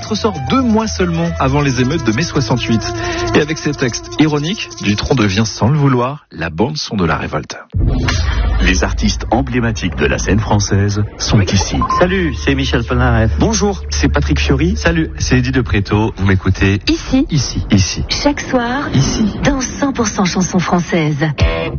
titre sort 2 mois seulement avant les émeutes de mai 68. Et avec ses textes ironiques, Dutronc devient sans le vouloir la bande-son de la révolte. Les artistes emblématiques de la scène française sont ici. Salut, c'est Michel Polnareff. Bonjour, c'est Patrick Fiori. Salut, c'est Eddie de Préto. Vous m'écoutez Ici. Ici. Chaque soir. Ici. Dans 100% chansons françaises.